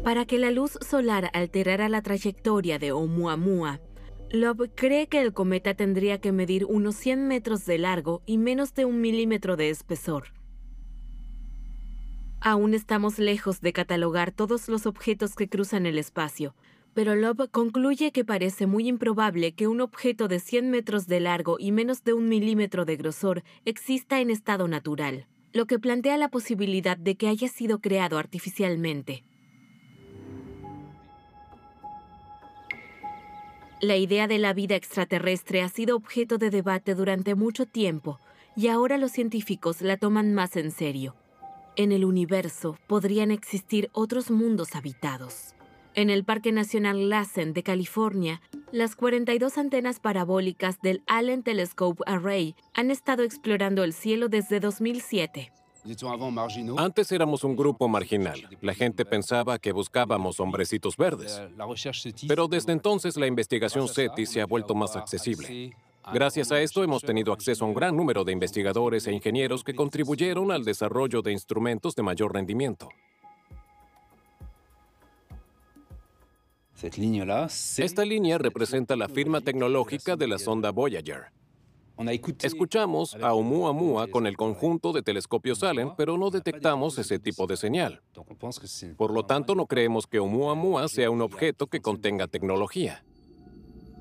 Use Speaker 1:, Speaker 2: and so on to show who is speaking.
Speaker 1: Para que la luz solar alterara la trayectoria de Oumuamua, Loeb cree que el cometa tendría que medir unos 100 metros de largo y menos de 1 milímetro de espesor. Aún estamos lejos de catalogar todos los objetos que cruzan el espacio, pero Loeb concluye que parece muy improbable que un objeto de 100 metros de largo y menos de 1 milímetro de grosor exista en estado natural, lo que plantea la posibilidad de que haya sido creado artificialmente. La idea de la vida extraterrestre ha sido objeto de debate durante mucho tiempo y ahora los científicos la toman más en serio. En el universo podrían existir otros mundos habitados. En el Parque Nacional Lassen de California, las 42 antenas parabólicas del Allen Telescope Array han estado explorando el cielo desde 2007.
Speaker 2: Antes éramos un grupo marginal. La gente pensaba que buscábamos hombrecitos verdes. Pero desde entonces la investigación SETI se ha vuelto más accesible. Gracias a esto hemos tenido acceso a un gran número de investigadores e ingenieros que contribuyeron al desarrollo de instrumentos de mayor rendimiento. Esta línea representa la firma tecnológica de la sonda Voyager. Escuchamos a Oumuamua con el conjunto de telescopios Allen, pero no detectamos ese tipo de señal. Por lo tanto, no creemos que Oumuamua sea un objeto que contenga tecnología.